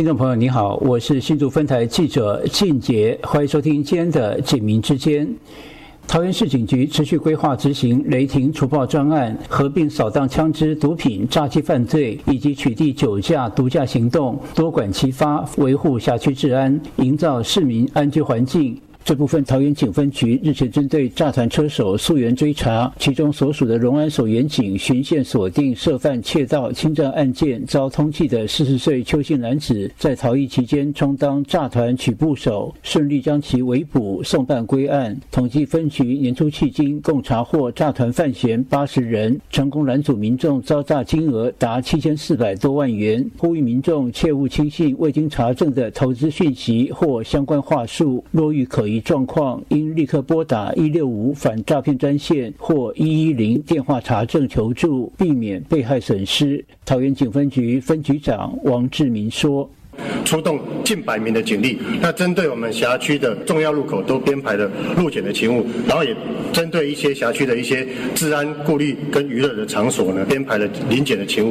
听众朋友你好，我是新竹分台记者靳杰，欢迎收听今天的警民之间。桃园市警局持续规划执行雷霆除暴专案，合并扫荡枪支、毒品、诈欺犯罪以及取缔酒驾、毒驾行动，多管齐发，维护辖区治安，营造市民安居环境。这部分桃园警分局日前针对诈团车手溯源追查，其中所属的荣安守远警循线锁定涉犯窃盗、侵占案件遭通缉的40岁邱姓男子，在逃逸期间充当诈团取部手，顺利将其围捕送办归案。统计分局年初迄今共查获诈团犯嫌80人，成功拦阻民众遭诈金额达7400多万元。呼吁民众切勿轻信未经查证的投资讯息或相关话术，若遇可疑状况，应立刻拨打165反诈骗专线或110电话查证求助，避免被害损失。桃园警分局分局长王志明说， 出动近100名的警力，那针对我们辖区的重要路口都编排了路检的勤务，然后也针对一些辖区的一些治安顾虑跟娱乐的场所呢，编排了临检的勤务。